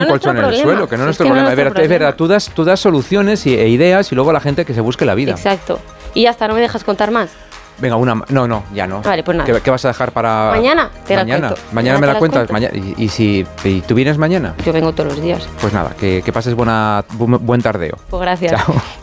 un colchón en el suelo, que no es nuestro problema. Es verdad, tú das soluciones e ideas y luego la gente que se busque la vida. Exacto. Y ya está, ¿no me dejas contar más? Venga, no, ya no. Vale, pues nada. ¿Qué vas a dejar para...? Mañana te la cuento. Mañana me la cuentas. ¿Y tú vienes mañana? Yo vengo todos los días. Pues nada, que pases buen tardeo. Pues gracias. Chao.